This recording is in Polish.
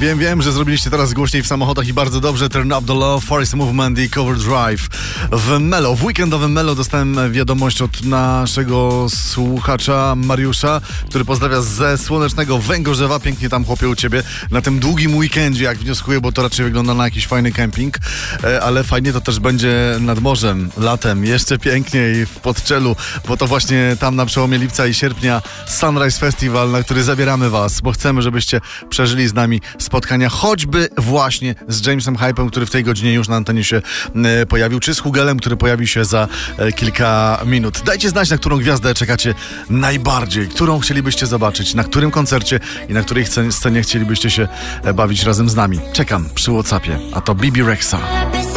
Wiem, że zrobiliście teraz głośniej w samochodach i bardzo dobrze. Turn Up The Love, Forest Movement i Cover Drive. W weekendowym Melo dostałem wiadomość od naszego słuchacza Mariusza, który pozdrawia ze słonecznego Węgorzewa. Pięknie tam, chłopie, u ciebie na tym długim weekendzie, jak wnioskuję, bo to raczej wygląda na jakiś fajny kemping, ale fajnie to też będzie nad morzem, latem, jeszcze piękniej w Podczelu, bo to właśnie tam na przełomie lipca i sierpnia Sunrise Festival, na który zabieramy was, bo chcemy, żebyście przeżyli z nami spotkania, choćby właśnie z Jamesem Hypem, który w tej godzinie już na antenie się pojawił, czy z Hugelem, który pojawi się za kilka minut. Dajcie znać, na którą gwiazdę czekacie najbardziej, którą chcielibyście zobaczyć, na którym koncercie i na której scenie chcielibyście się bawić razem z nami. Czekam przy WhatsAppie, a to Bibi Rexha.